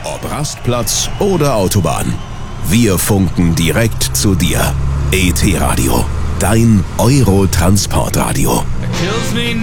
Ob Rastplatz oder Autobahn. Wir funken direkt zu dir. ET Radio, dein Euro-Transportradio. Kills me